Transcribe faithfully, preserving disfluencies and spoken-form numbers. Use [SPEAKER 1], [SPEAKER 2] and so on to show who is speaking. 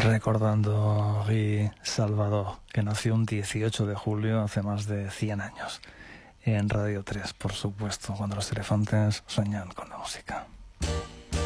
[SPEAKER 1] recordando a Guy Salvador, que nació un dieciocho de julio hace más de cien años, en Radio tres, por supuesto, cuando los elefantes sueñan con la música.